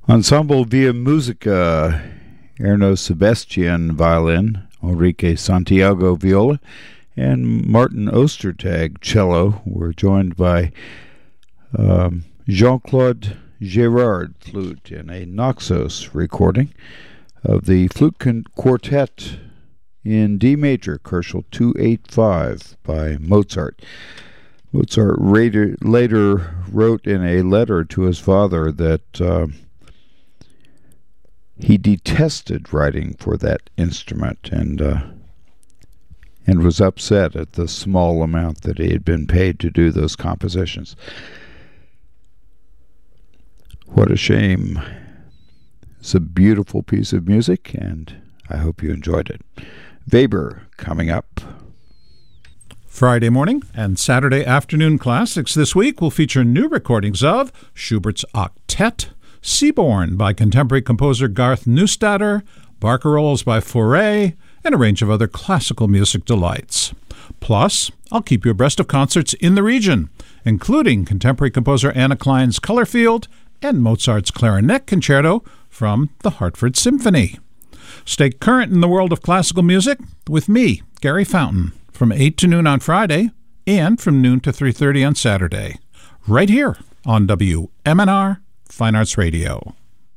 Ensemble Via Musica, Erno Sebastian violin, Enrique Santiago viola, and Martin Ostertag cello were joined by Jean-Claude Gerard flute in a Naxos recording of the flute quartet in D major, Kochel 285 by Mozart. Mozart later wrote in a letter to his father that he detested writing for that instrument and was upset at the small amount that he had been paid to do those compositions. What a shame. It's a beautiful piece of music, and I hope you enjoyed it. Weber coming up. Friday morning and Saturday afternoon classics this week will feature new recordings of Schubert's Octet, Seaborn by contemporary composer Garth Neustadter, Barcarolles by Fauré, and a range of other classical music delights. Plus, I'll keep you abreast of concerts in the region, including contemporary composer Anna Klein's Colorfield and Mozart's Clarinet Concerto from the Hartford Symphony. Stay current in the world of classical music with me, Gary Fountain, from 8 to noon on Friday and from noon to 3:30 on Saturday, right here on WMNR Fine Arts Radio.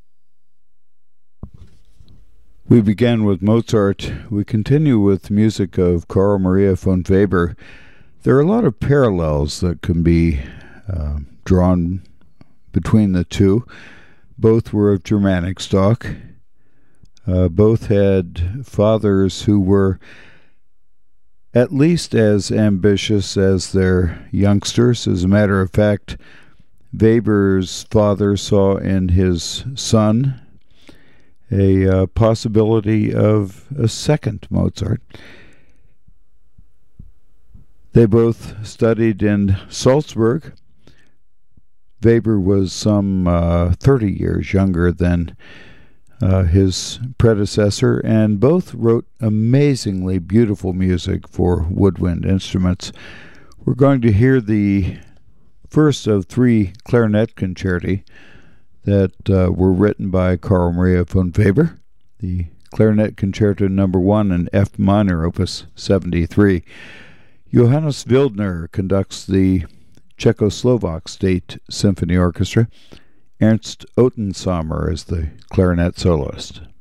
We began with Mozart. We continue with music of Carl Maria von Weber. There are a lot of parallels that can be drawn between the two. Both were of Germanic stock. Both had fathers who were at least as ambitious as their youngsters. As a matter of fact, Weber's father saw in his son a possibility of a second Mozart. They both studied in Salzburg. Weber was some 30 years younger than his predecessor, and both wrote amazingly beautiful music for woodwind instruments. We're going to hear the first of 3 clarinet concerti that were written by Carl Maria von Weber, the Clarinet Concerto No. 1 in F minor, Opus 73. Johannes Wildner conducts the Czechoslovak State Symphony Orchestra. Ernst Ottensommer is the clarinet soloist.